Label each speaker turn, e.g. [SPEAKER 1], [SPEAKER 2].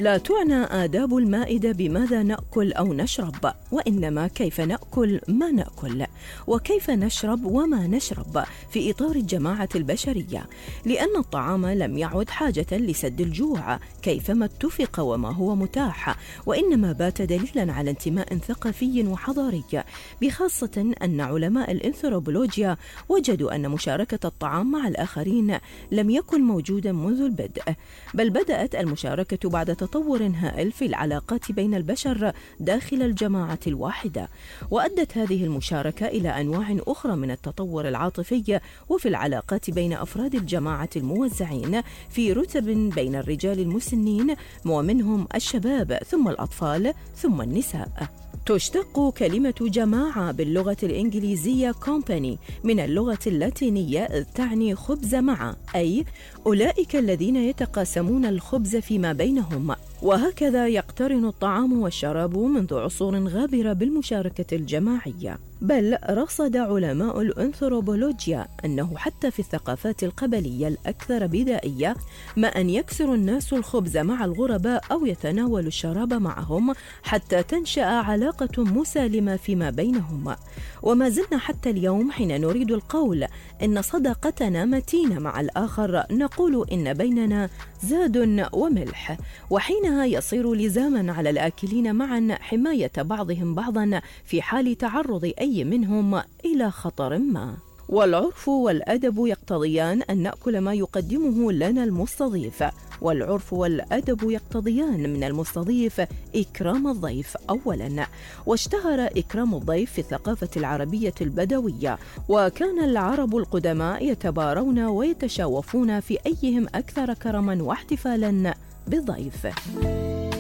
[SPEAKER 1] لا تعنى آداب المائدة بماذا نأكل أو نشرب، وإنما كيف نأكل ما نأكل، وكيف نشرب وما نشرب في إطار الجماعة البشرية، لأن الطعام لم يعد حاجة لسد الجوع كيفما اتفق وما هو متاح، وإنما بات دليلا على انتماء ثقافي وحضاري، بخاصة أن علماء الأنثروبولوجيا وجدوا أن مشاركة الطعام مع الآخرين لم يكن موجودا منذ البدء، بل بدأت المشاركة بعد تطور هائل في العلاقات بين البشر داخل الجماعة الواحدة، وأدت هذه المشاركة إلى أنواع أخرى من التطور العاطفي وفي العلاقات بين أفراد الجماعة الموزعين في رتب بين الرجال المسنين ومنهم الشباب ثم الأطفال ثم النساء. تشتق كلمة جماعة باللغة الإنجليزية company من اللغة اللاتينية إذ تعني خبز مع، أي أولئك الذين يتقاسمون الخبز فيما بينهم. وهكذا يقترن الطعام والشراب منذ عصور غابرة بالمشاركة الجماعية، بل رصد علماء الأنثروبولوجيا أنه حتى في الثقافات القبلية الأكثر بدائية ما أن يكسر الناس الخبز مع الغرباء أو يتناولوا الشراب معهم حتى تنشأ علاقة مسالمة فيما بينهم. وما زلنا حتى اليوم حين نريد القول إن صداقتنا متينة مع الآخر نقول إن بيننا زاد وملح، وحينها يصير لزاما على الآكلين معا حماية بعضهم بعضا في حال تعرض أي منهم إلى خطر ما. والعرف والأدب يقتضيان أن نأكل ما يقدمه لنا المستضيف، والعرف والأدب يقتضيان من المستضيف إكرام الضيف أولا، واشتهر إكرام الضيف في الثقافة العربية البدوية، وكان العرب القدماء يتبارون ويتشاوفون في أيهم أكثر كرما واحتفالا بالضيف.